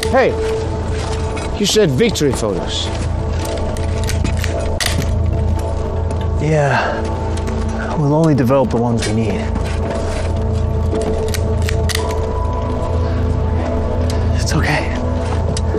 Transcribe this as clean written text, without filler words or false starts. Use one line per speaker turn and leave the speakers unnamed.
Hey, you said victory photos.
Yeah, we'll only develop the ones we need.